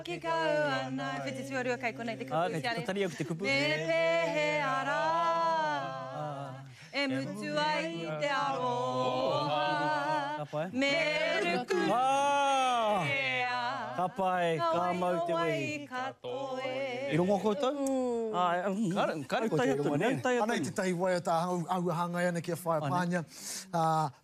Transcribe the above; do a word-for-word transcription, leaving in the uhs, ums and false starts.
Ki kau ana, whiti tuarua kai konei te kupu. Ah, nei te tari au ki te kupu. Me pehe ara, e mutu ai te aroha, me ruku ea, Ka pai, ka mau te wei. I rongo koutou? Ah, kare, kare ko te rongo nei. Ana i te tahi wai o tā auahanga ana kia whae pānia.